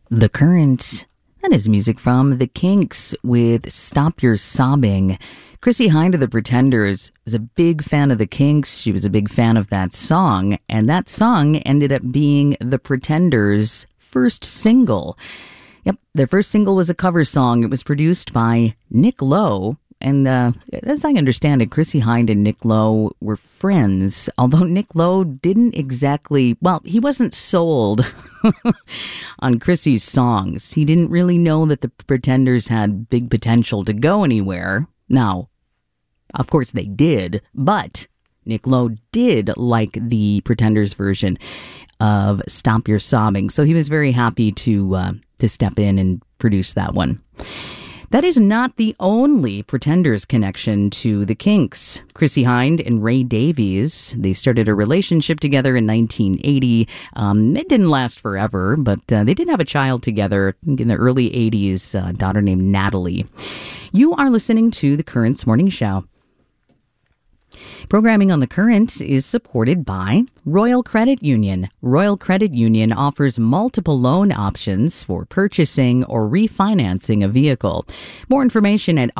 The Current. That is music from The Kinks with Stop Your Sobbing. Chrissie Hynde of The Pretenders was a big fan of The Kinks. She was a big fan of that song, and that song ended up being The Pretenders' first single. Yep, their first single was a cover song. It was produced by Nick Lowe. And as I understand it, Chrissie Hynde and Nick Lowe were friends, although Nick Lowe didn't exactly, he wasn't sold on Chrissie's songs. He didn't really know that the Pretenders had big potential to go anywhere. Now, of course they did, but Nick Lowe did like the Pretenders version of Stop Your Sobbing, so he was very happy to step in and produce that one. That is not the only Pretenders connection to the Kinks. Chrissie Hynde and Ray Davies, they started a relationship together in 1980. It didn't last forever, but they did have a child together in the early 80s, a daughter named Natalie. You are listening to The Current's Morning Show. Programming on The Current is supported by Royal Credit Union. Royal Credit Union offers multiple loan options for purchasing or refinancing a vehicle. More information at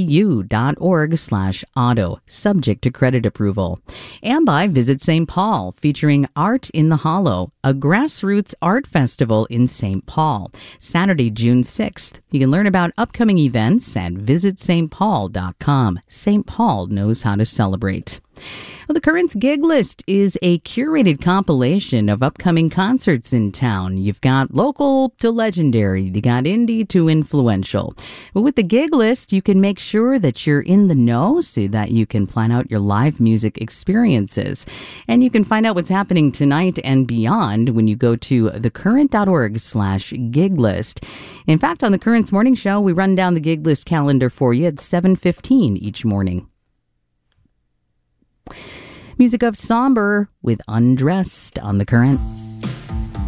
rcu.org/auto, subject to credit approval. And by Visit St. Paul, featuring Art in the Hollow, a grassroots art festival in St. Paul, Saturday, June 6th. You can learn about upcoming events at visitstpaul.com. St. Paul knows how to celebrate. Well, the Current's gig list is a curated compilation of upcoming concerts in town. You've got local to legendary, you got indie to influential. But with the gig list, you can make sure that you're in the know so that you can plan out your live music experiences. And you can find out what's happening tonight and beyond when you go to thecurrent.org/gig list. In fact, on the Current's Morning Show, we run down the gig list calendar for you at 7:15 each morning. Music of Somber with Undressed on The Current.